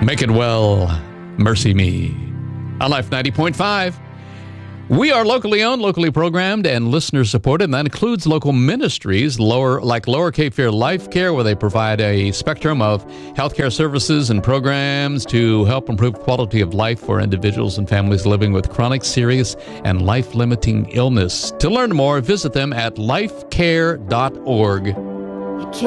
Make it well, mercy me. On Life 90.5. We are locally owned, locally programmed, and listener supported, and that includes local ministries, like Lower Cape Fear Life Care, where they provide a spectrum of healthcare services and programs to help improve quality of life for individuals and families living with chronic, serious, and life-limiting illness. To learn more, visit them at lifecare.org.